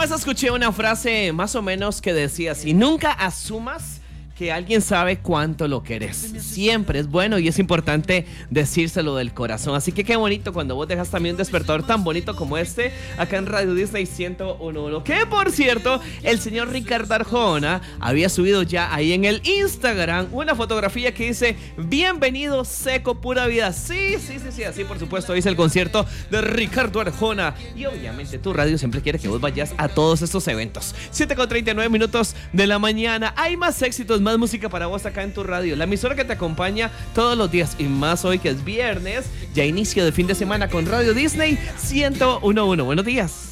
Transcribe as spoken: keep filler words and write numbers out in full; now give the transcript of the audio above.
vez escuché una frase más o menos que decía así: nunca asumas que alguien sabe cuánto lo querés. Siempre es bueno y es importante decírselo del corazón. Así que qué bonito cuando vos dejas también un despertador tan bonito como este acá en Radio Disney ciento uno punto uno. Que por cierto, el señor Ricardo Arjona había subido ya ahí en el Instagram una fotografía que dice: bienvenido Seco Pura Vida. Sí, sí, sí, sí, así por supuesto dice el concierto de Ricardo Arjona. Y obviamente tu radio siempre quiere que vos vayas a todos estos eventos. siete con treinta y nueve minutos de la mañana. Hay más éxitos, más música para vos acá en tu radio, la emisora que te acompaña todos los días, y más hoy que es viernes, ya inicio de fin de semana con Radio Disney ciento uno punto uno. Buenos días.